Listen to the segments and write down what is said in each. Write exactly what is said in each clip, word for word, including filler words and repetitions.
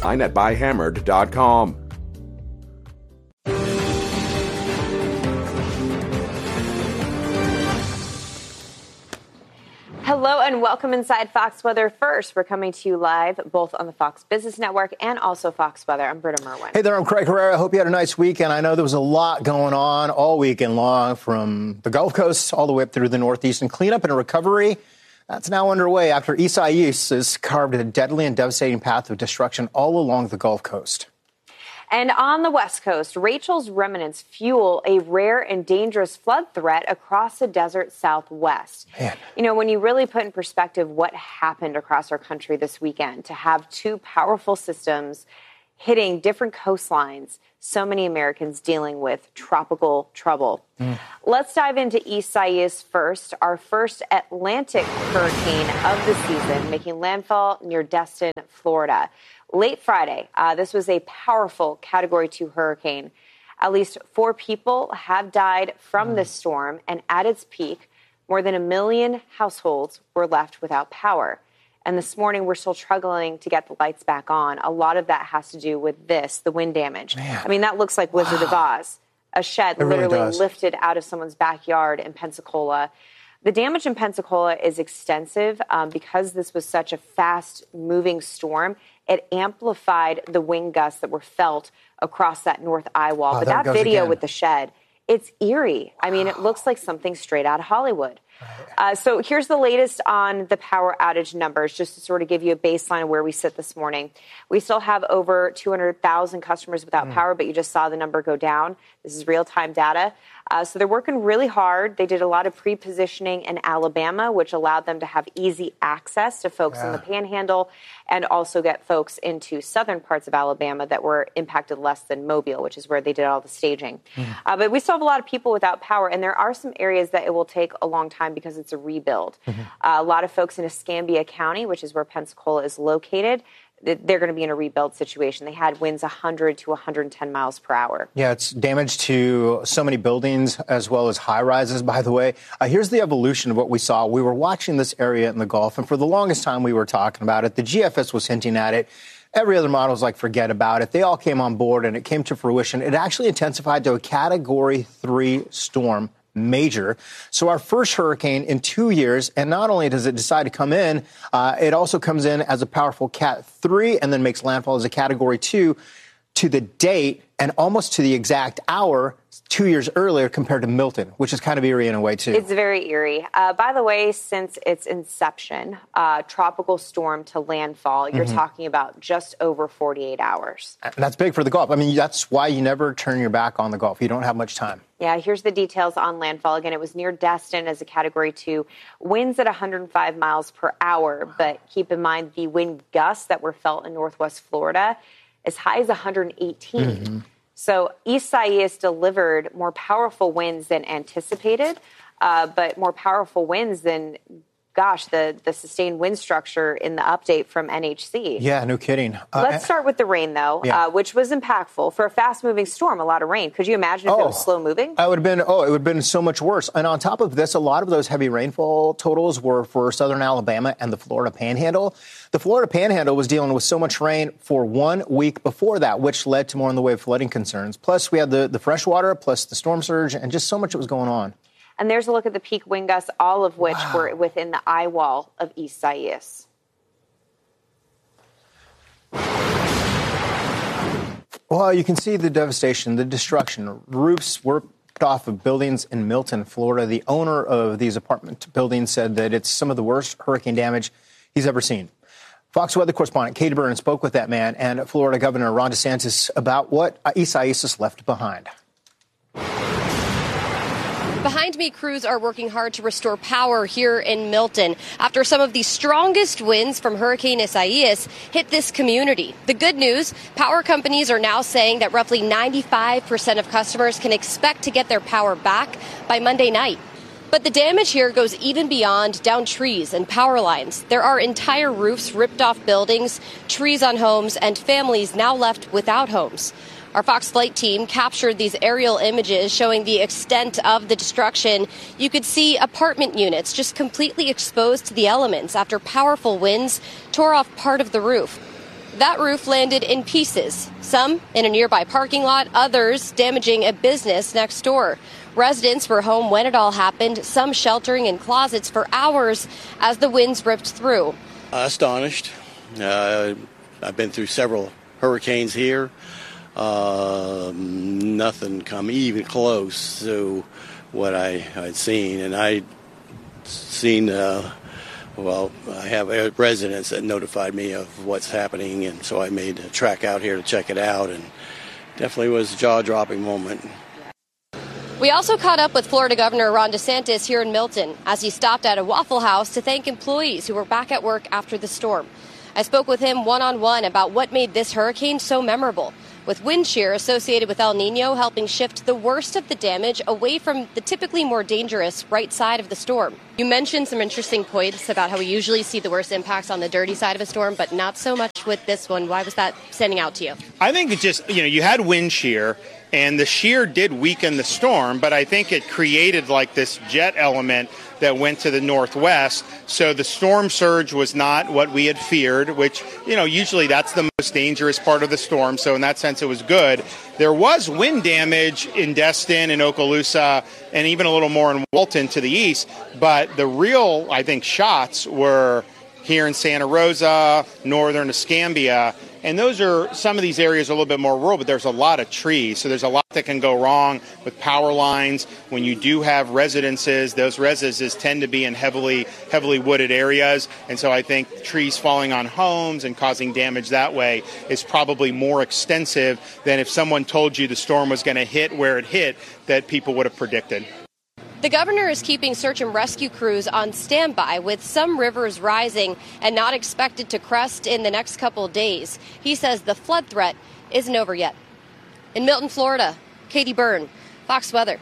online at buy hammered dot com. Hello and welcome inside Fox Weather. First, we're coming to you live both on the Fox Business Network and also Fox Weather. I'm Britta Merwin. Hey there, I'm Craig Herrera. I hope you had a nice weekend. I know there was a lot going on all weekend long, from the Gulf Coast all the way up through the Northeast, and cleanup and recovery. That's now underway after Isaias has carved a deadly and devastating path of destruction all along the Gulf Coast. And on the West Coast, Rachel's remnants fuel a rare and dangerous flood threat across the desert Southwest. Man. You know, when you really put in perspective what happened across our country this weekend, to have two powerful systems hitting different coastlines, so many Americans dealing with tropical trouble. Mm. Let's dive into Isaias first, our first Atlantic hurricane of the season, making landfall near Destin, Florida. Late Friday, uh, this was a powerful Category two hurricane. At least four people have died from mm. this storm, and at its peak, more than a million households were left without power. And this morning, we're still struggling to get the lights back on. A lot of that has to do with this, the wind damage. Man. I mean, that looks like Wizard wow. of Oz. A shed it literally really lifted out of someone's backyard in Pensacola. The damage in Pensacola is extensive um, because this was such a fast-moving storm. It amplified the wind gusts that were felt across that north eye wall. Oh, but that video again. with the shed, it's eerie. I mean, it looks like something straight out of Hollywood. Uh, so here's the latest on the power outage numbers, just to sort of give you a baseline of where we sit this morning. We still have over two hundred thousand customers without mm. power, but you just saw the number go down. This is real-time data. Uh, so they're working really hard. They did a lot of pre-positioning in Alabama, which allowed them to have easy access to folks yeah. in the Panhandle, and also get folks into southern parts of Alabama that were impacted less than Mobile, which is where they did all the staging. Mm. Uh, but we still have a lot of people without power, and there are some areas that it will take a long time because it's a rebuild. Mm-hmm. Uh, a lot of folks in Escambia County, which is where Pensacola is located, they're going to be in a rebuild situation. They had winds one hundred to one hundred ten miles per hour. Yeah, it's damage to so many buildings as well as high rises, by the way. Uh, here's the evolution of what we saw. We were watching this area in the Gulf, and for the longest time we were talking about it. The G F S was hinting at it. Every other model was like, forget about it. They all came on board, and it came to fruition. It actually intensified to a Category three storm. Major. So our first hurricane in two years, and not only does it decide to come in, uh, it also comes in as a powerful Cat three and then makes landfall as a Category two to the date and almost to the exact hour two years earlier compared to Milton, which is kind of eerie in a way, too. It's very eerie. Uh, by the way, since its inception, uh, tropical storm to landfall, you're mm-hmm. talking about just over forty-eight hours. And that's big for the Gulf. I mean, that's why you never turn your back on the Gulf. You don't have much time. Yeah, here's the details on landfall. Again, it was near Destin as a Category two. Winds at one hundred five miles per hour. But keep in mind the wind gusts that were felt in northwest Florida as high as one hundred eighteen. Mm-hmm. So Isaias delivered more powerful winds than anticipated, uh, but more powerful winds than, gosh, the, the sustained wind structure in the update from N H C. Yeah, no kidding. Uh, Let's start with the rain, though, yeah. uh, which was impactful. For a fast-moving storm, a lot of rain. Could you imagine if oh, it was slow-moving? I would have been, oh, it would have been so much worse. And on top of this, a lot of those heavy rainfall totals were for southern Alabama and the Florida Panhandle. The Florida Panhandle was dealing with so much rain for one week before that, which led to more in the way of flooding concerns. Plus, we had the, the fresh water, plus the storm surge, and just so much that was going on. And there's a look at the peak wind gusts, all of which wow. were within the eye wall of Isaias. Well, you can see the devastation, the destruction. Roofs were ripped off of buildings in Milton, Florida. The owner of these apartment buildings said that it's some of the worst hurricane damage he's ever seen. Fox Weather correspondent Katie Byrne spoke with that man and Florida Governor Ron DeSantis about what Isaias left behind. Behind me, crews are working hard to restore power here in Milton after some of the strongest winds from Hurricane Isaias hit this community. The good news, power companies are now saying that roughly ninety-five percent of customers can expect to get their power back by Monday night. But the damage here goes even beyond down trees and power lines. There are entire roofs ripped off buildings, trees on homes, and families now left without homes. Our Fox Flight team captured these aerial images showing the extent of the destruction. You could see apartment units just completely exposed to the elements after powerful winds tore off part of the roof. That roof landed in pieces, some in a nearby parking lot, others damaging a business next door. Residents were home when it all happened, some sheltering in closets for hours as the winds ripped through. Astonished. Uh, I've been through several hurricanes here. Uh, nothing come even close to what I had seen, and I seen. Uh, well, I have residents that notified me of what's happening, and so I made a trek out here to check it out, and definitely was a jaw-dropping moment. We also caught up with Florida Governor Ron DeSantis here in Milton as he stopped at a Waffle House to thank employees who were back at work after the storm. I spoke with him one-on-one about what made this hurricane so memorable, with wind shear associated with El Nino helping shift the worst of the damage away from the typically more dangerous right side of the storm. You mentioned some interesting points about how we usually see the worst impacts on the dirty side of a storm, but not so much with this one. Why was that standing out to you? I think it just, you know, you had wind shear, and the shear did weaken the storm, but I think it created like this jet element that went to the northwest. So the storm surge was not what we had feared, which, you know, usually that's the most dangerous part of the storm. So in that sense, it was good. There was wind damage in Destin and Okaloosa and even a little more in Walton to the east. But the real, I think, shots were here in Santa Rosa, northern Escambia. And those are, some of these areas are a little bit more rural, but there's a lot of trees. So there's a lot that can go wrong with power lines. When you do have residences, those residences tend to be in heavily, heavily wooded areas. And so I think trees falling on homes and causing damage that way is probably more extensive than if someone told you the storm was going to hit where it hit that people would have predicted. The governor is keeping search and rescue crews on standby, with some rivers rising and not expected to crest in the next couple of days. He says the flood threat isn't over yet. In Milton, Florida, Katie Byrne, Fox Weather.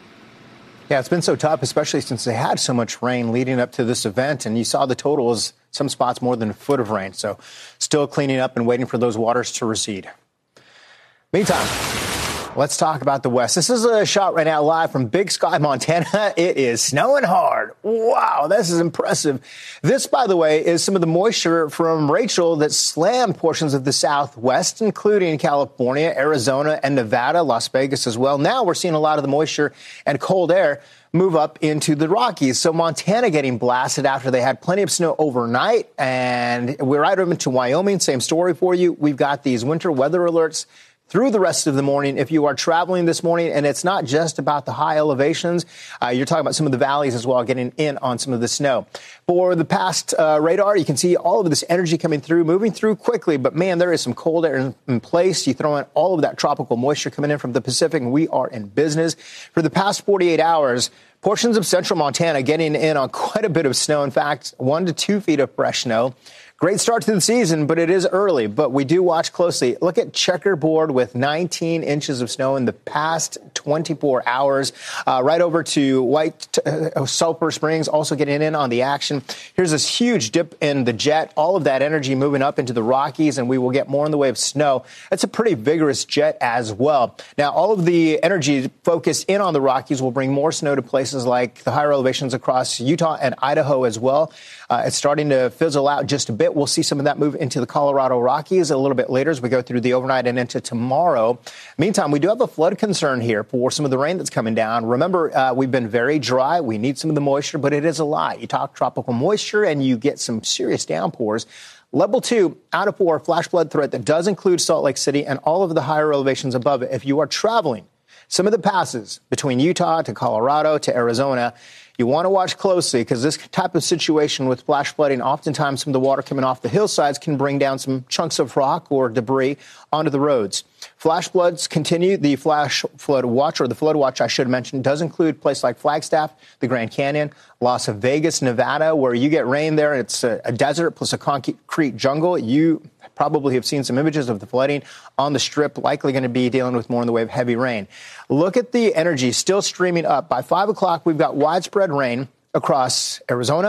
Yeah, it's been so tough, especially since they had so much rain leading up to this event. And you saw the totals, some spots more than a foot of rain. So still cleaning up and waiting for those waters to recede. Meantime, let's talk about the West. This is a shot right now live from Big Sky, Montana. It is snowing hard. Wow, this is impressive. This, by the way, is some of the moisture from Rachel that slammed portions of the Southwest, including California, Arizona, and Nevada, Las Vegas as well. Now we're seeing a lot of the moisture and cold air move up into the Rockies. So Montana getting blasted after they had plenty of snow overnight. And we're right over to Wyoming. Same story for you. We've got these winter weather alerts through the rest of the morning if you are traveling this morning. And it's not just about the high elevations. Uh, you're talking about some of the valleys as well, getting in on some of the snow. For the past uh, radar, you can see all of this energy coming through, moving through quickly. But, man, there is some cold air in, in place. You throw in all of that tropical moisture coming in from the Pacific, and we are in business. For the past forty-eight hours, portions of central Montana getting in on quite a bit of snow. In fact, one to two feet of fresh snow. Great start to the season, but it is early. But we do watch closely. Look at checkerboard with nineteen inches of snow in the past twenty-four hours. Uh, right over to White uh, Sulphur Springs, also getting in on the action. Here's this huge dip in the jet. All of that energy moving up into the Rockies, and we will get more in the way of snow. It's a pretty vigorous jet as well. Now, all of the energy focused in on the Rockies will bring more snow to places like the higher elevations across Utah and Idaho as well. Uh, it's starting to fizzle out just a bit. We'll see some of that move into the Colorado Rockies a little bit later as we go through the overnight and into tomorrow. Meantime, we do have a flood concern here for some of the rain that's coming down. Remember, uh, we've been very dry. We need some of the moisture, but it is a lot. You talk tropical moisture and you get some serious downpours. Level two out of four flash flood threat that does include Salt Lake City and all of the higher elevations above it. If you are traveling some of the passes between Utah to Colorado to Arizona, you want to watch closely because this type of situation with flash flooding, oftentimes some of the water coming off the hillsides can bring down some chunks of rock or debris onto the roads. Flash floods continue. The flash flood watch, or the flood watch I should mention, does include places like Flagstaff, the Grand Canyon, Las Vegas, Nevada, where you get rain there. It's a, a desert plus a concrete jungle. You probably have seen some images of the flooding on the Strip, likely going to be dealing with more in the way of heavy rain. Look at the energy still streaming up. By five o'clock, we've got widespread rain across Arizona,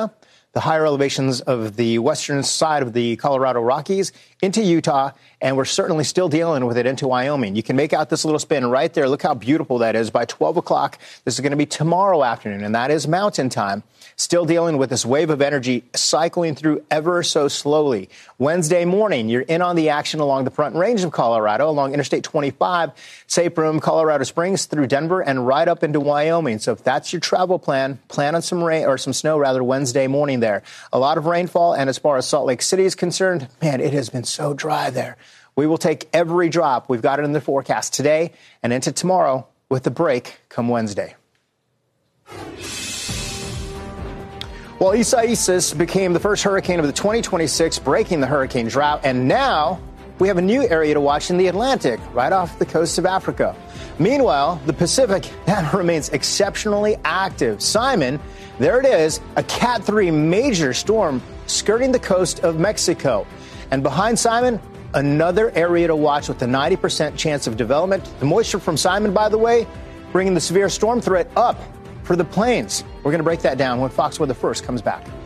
the higher elevations of the western side of the Colorado Rockies into Utah, and we're certainly still dealing with it into Wyoming. You can make out this little spin right there. Look how beautiful that is. By twelve o'clock, this is going to be tomorrow afternoon, and that is mountain time. Still dealing with this wave of energy cycling through ever so slowly. Wednesday morning, you're in on the action along the front range of Colorado, along Interstate twenty-five, say from Colorado Springs through Denver and right up into Wyoming. So if that's your travel plan, plan on some rain or some snow rather Wednesday morning there. A lot of rainfall, and as far as Salt Lake City is concerned, man, it has been so dry there. We will take every drop. We've got it in the forecast today and into tomorrow with the break come Wednesday. Well, Isaias became the first hurricane of the twenty twenty-six, breaking the hurricane drought. And now we have a new area to watch in the Atlantic, right off the coast of Africa. Meanwhile, the Pacific, that remains exceptionally active. Simon, there it is, a Cat three major storm skirting the coast of Mexico. And behind Simon, another area to watch with a ninety percent chance of development. The moisture from Simon, by the way, bringing the severe storm threat up for the plains. We're going to break that down when Fox Weather First comes back.